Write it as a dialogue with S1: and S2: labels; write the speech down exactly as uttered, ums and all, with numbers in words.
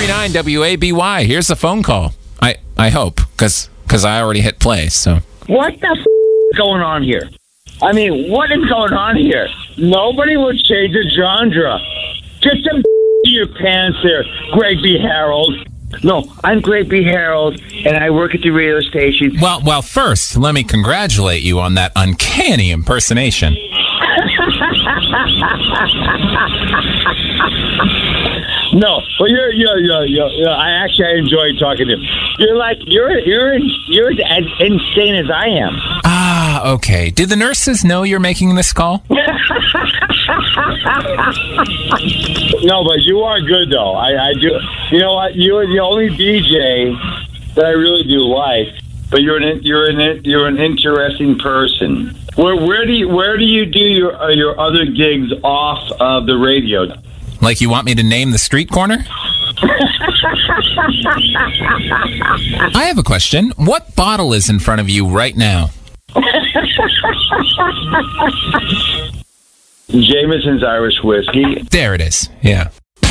S1: three nine W A B Y. Here's a phone call. I, I hope, because because I already hit play, so.
S2: What the f*** is going on here? I mean, what is going on here? Nobody would change the genre. Get some to your pants there, Greg B. Harold. No, I'm Greg B. Harold, and I work at the radio station.
S1: Well, well, first, let me congratulate you on that uncanny impersonation.
S2: No, well, you're, you're, you're, you're, you're, I actually I enjoy talking to you. You're like, you're, you're, you're as insane as I am.
S1: Ah, okay. Did the nurses know you're making this call?
S2: No, but you are good, though. I, I do. You know what? You're the only D J that I really do like. But you're an you're an you're an interesting person. Where where do you where do you do your uh, your other gigs off of the radio?
S1: Like you want me to name the street corner? I have a question. What bottle is in front of you right now?
S2: Jameson's Irish Whiskey.
S1: There it is. Yeah.